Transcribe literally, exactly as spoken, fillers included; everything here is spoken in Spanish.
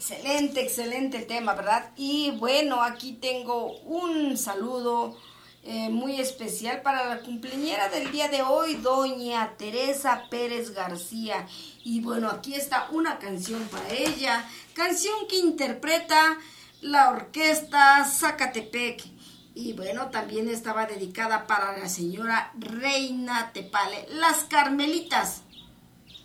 Excelente, excelente tema, ¿verdad? Y bueno, aquí tengo un saludo eh, muy especial para la cumpleañera del día de hoy, doña Teresa Pérez García. Y bueno, aquí está una canción para ella, canción que interpreta la orquesta Zacatepec. Y bueno, también estaba dedicada para la señora Reina Tepale, las Carmelitas.